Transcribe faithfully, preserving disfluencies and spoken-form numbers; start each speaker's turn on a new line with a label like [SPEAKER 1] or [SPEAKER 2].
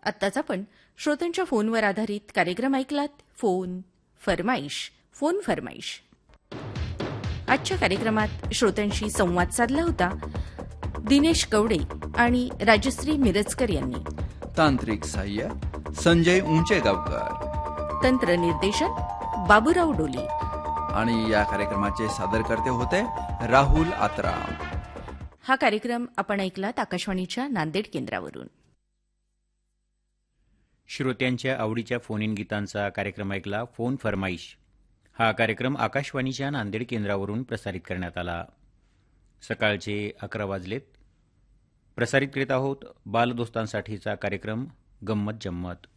[SPEAKER 1] आत्ताच आपण श्रोत्यांच्या फोनवर आधारित कार्यक्रम ऐकलात. Phone फरमाईश phone फरमाईश. आजच्या कार्यक्रमात श्रोत्यांशी संवाद साधला होता दिनेश कवडे आणि राजश्री मिरजकर यांनी.
[SPEAKER 2] तांत्रिक सहाय्य संजय उंचेगावकर,
[SPEAKER 1] तंत्रनिर्देशन बाबूराव डोले
[SPEAKER 2] आणि या कार्यक्रमाचे सादरकर्ते होते राहुल आत्राम.
[SPEAKER 1] हा कार्यक्रम आपण ऐकलात आकाशवाणीच्या नांदेड केंद्रावरून.
[SPEAKER 3] श्रोत्यांच्या आवडीच्या फोन इन गीतांचा कार्यक्रम ऐकला फोन फरमाईश. हा कार्यक्रम आकाशवाणीच्या नांदेड केंद्रावरून प्रसारित करण्यात आला. सकाळचे अकरा वाजलेत. प्रसारित करीत आहोत बालदोस्तांसाठीचा कार्यक्रम गंमत जम्मत.